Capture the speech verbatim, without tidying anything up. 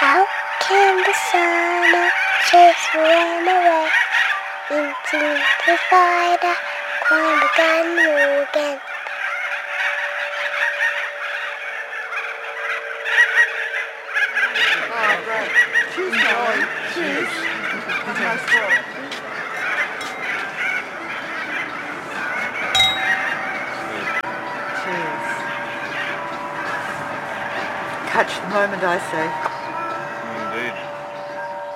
How can the sun chase rain away? Into the fire, climb again, move again. Oh, great. Cheers, Molly. Cheers. Have a nice walk. Cheers. Catch the moment, I say.